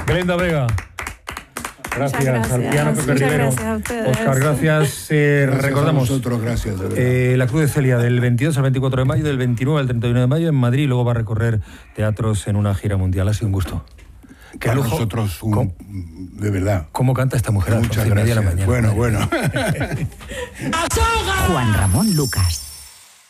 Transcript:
Glenda Vega. Gracias al piano Pepe Rivero. Gracias a ustedes. Oscar, gracias. Recordamos. A vosotros, gracias, de verdad. La Cruz de Celia del 22 al 24 de mayo, del 29 al 31 de mayo en Madrid, y luego va a recorrer teatros en una gira mundial. Ha sido un gusto. Para nosotros, de verdad. ¿Cómo canta esta mujer? Muchas gracias. A las 11:30 de la mañana. Bueno. Juan Ramón Lucas.